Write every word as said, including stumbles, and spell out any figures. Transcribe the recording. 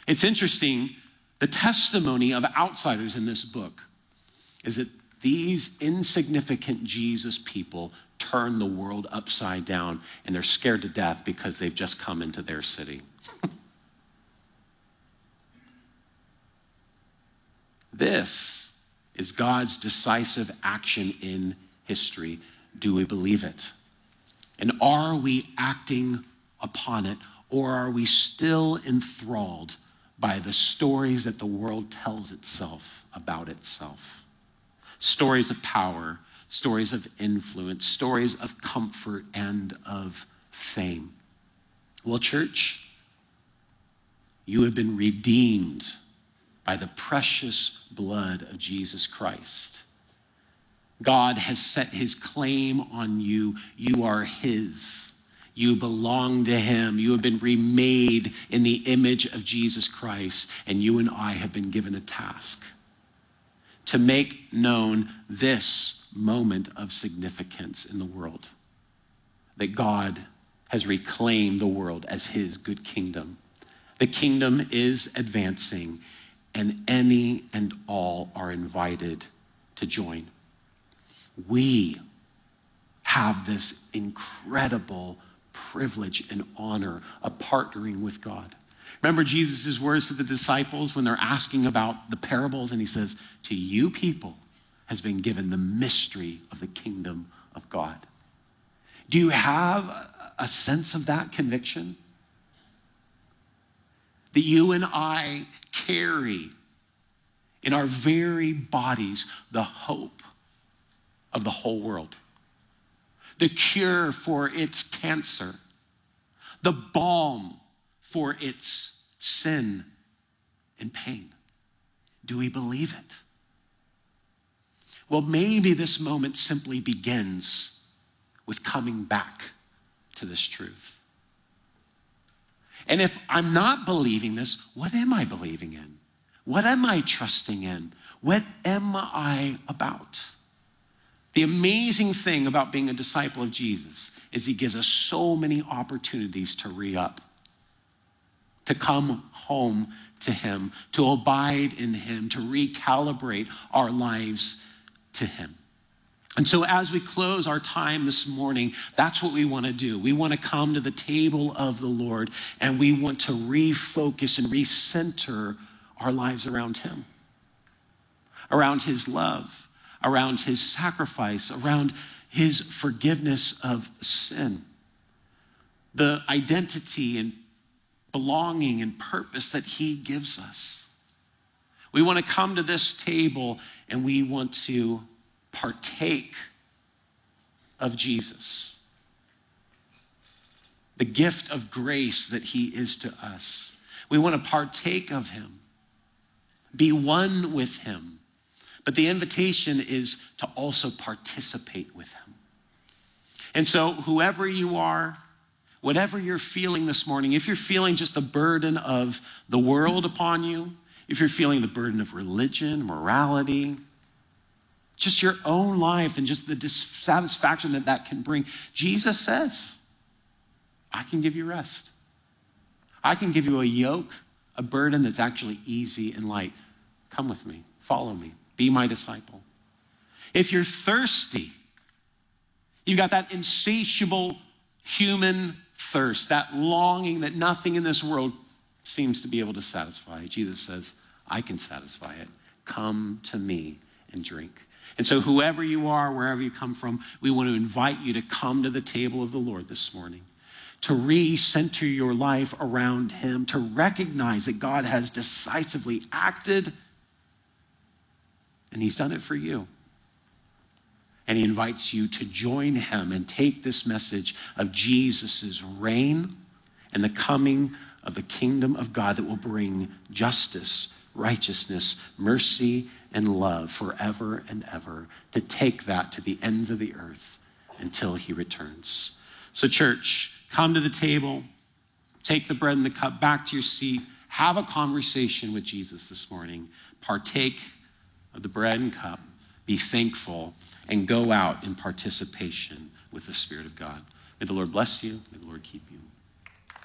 It's interesting, the testimony of outsiders in this book is that these insignificant Jesus people turn the world upside down, and they're scared to death because they've just come into their city. This is God's decisive action in history. Do we believe it? And are we acting upon it, or are we still enthralled by the stories that the world tells itself about itself? Stories of power, stories of influence, stories of comfort and of fame. Well, church, you have been redeemed by the precious blood of Jesus Christ. God has set his claim on you. You are his. You belong to him. You have been remade in the image of Jesus Christ, and you and I have been given a task to make known this moment of significance in the world, that God has reclaimed the world as his good kingdom. The kingdom is advancing, and any and all are invited to join. We have this incredible privilege and honor of partnering with God. Remember Jesus' words to the disciples when they're asking about the parables, and he says, to you people has been given the mystery of the kingdom of God. Do you have a sense of that conviction? That you and I carry in our very bodies the hope of the whole world, the cure for its cancer, the balm for its sin and pain. Do we believe it? Well, maybe this moment simply begins with coming back to this truth. And if I'm not believing this, what am I believing in? What am I trusting in? What am I about? The amazing thing about being a disciple of Jesus is he gives us so many opportunities to re-up, to come home to him, to abide in him, to recalibrate our lives to him. And so as we close our time this morning, that's what we want to do. We want to come to the table of the Lord, and we want to refocus and recenter our lives around him, around his love, around his sacrifice, around his forgiveness of sin, the identity and belonging and purpose that he gives us. We want to come to this table and we want to partake of Jesus, the gift of grace that he is to us. We want to partake of him, be one with him. But the invitation is to also participate with him. And so whoever you are, whatever you're feeling this morning, if you're feeling just the burden of the world upon you, if you're feeling the burden of religion, morality, just your own life and just the dissatisfaction that that can bring, Jesus says, I can give you rest. I can give you a yoke, a burden that's actually easy and light. Come with me, follow me, be my disciple. If you're thirsty, you've got that insatiable human thirst, that longing that nothing in this world seems to be able to satisfy. Jesus says, I can satisfy it. Come to me and drink. And so whoever you are, wherever you come from, we want to invite you to come to the table of the Lord this morning, to re-center your life around him, to recognize that God has decisively acted and he's done it for you. And he invites you to join him and take this message of Jesus's reign and the coming of the kingdom of God that will bring justice, righteousness, mercy, and love forever and ever, to take that to the ends of the earth until he returns. So church, come to the table, take the bread and the cup back to your seat, have a conversation with Jesus this morning, partake of the bread and cup, be thankful, and go out in participation with the Spirit of God. May the Lord bless you. May the Lord keep you.